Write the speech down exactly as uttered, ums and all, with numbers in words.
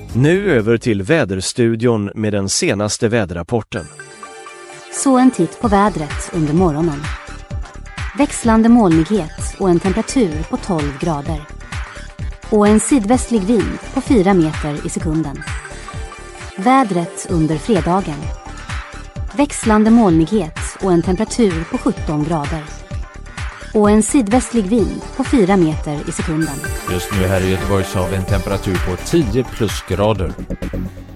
Nu över till väderstudion med den senaste väderrapporten. Så en titt på vädret under morgonen. Växlande molnighet och en temperatur på tolv grader. Och en sydvästlig vind på fyra meter i sekunden. Vädret under fredagen. Växlande molnighet och en temperatur på sjutton grader. Och en sydvästlig vind på fyra meter i sekunden. Just nu här i Göteborg så har vi en temperatur på tio plusgrader.